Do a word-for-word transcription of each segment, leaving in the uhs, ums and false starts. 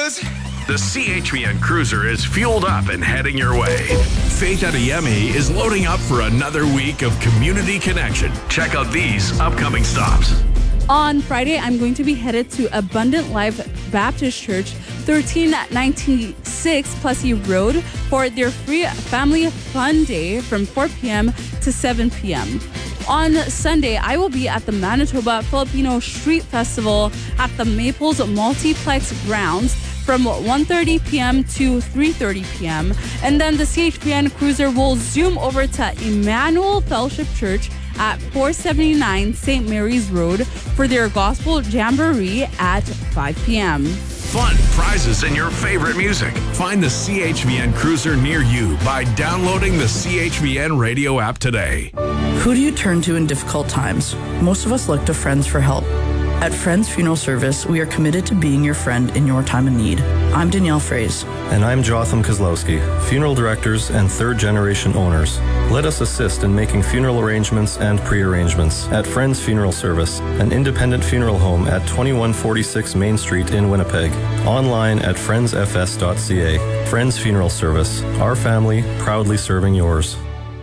was? The C H V N Cruiser is fueled up and heading your way. Faith Adeyemi is loading up for another week of community connection. Check out these upcoming stops. On Friday, I'm going to be headed to Abundant Life Baptist Church, thirteen ninety-six Plessy Road, for their free family fun day from four p.m. to seven p.m. On Sunday, I will be at the Manitoba Filipino Street Festival at the Maples Multiplex grounds from one thirty p.m. to three thirty p.m. And then the C H P N Cruiser will zoom over to Emmanuel Fellowship Church at four seventy-nine Saint Mary's Road for their Gospel Jamboree at five p.m. Fun, prizes, and your favorite music. Find the C H V N Cruiser near you by downloading the C H V N radio app today. Who do you turn to in difficult times? Most of us look to friends for help. At Friends Funeral Service, we are committed to being your friend in your time of need. I'm Danielle Fraze. And I'm Jotham Kozlowski, funeral directors and third-generation owners. Let us assist in making funeral arrangements and pre-arrangements at Friends Funeral Service, an independent funeral home at twenty-one forty-six Main Street in Winnipeg. Online at friends f s dot c a. Friends Funeral Service, our family proudly serving yours.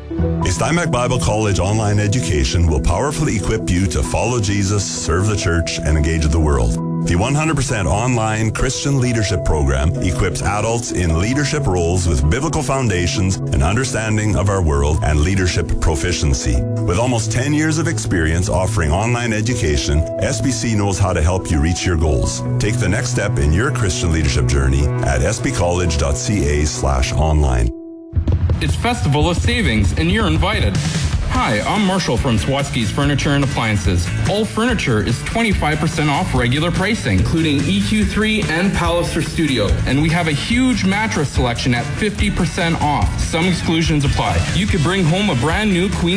A Steinbach Bible College online education will powerfully equip you to follow Jesus, serve the church, and engage the world. The one hundred percent online Christian leadership program equips adults in leadership roles with biblical foundations and understanding of our world and leadership proficiency. With almost ten years of experience offering online education, S B C knows how to help you reach your goals. Take the next step in your Christian leadership journey at s b college dot c a slash online. It's Festival of Savings, and you're invited. Hi, I'm Marshall from Swatsky's Furniture and Appliances. All furniture is twenty-five percent off regular pricing, including E Q three and Palliser Studio. And we have a huge mattress selection at fifty percent off. Some exclusions apply. You could bring home a brand new queen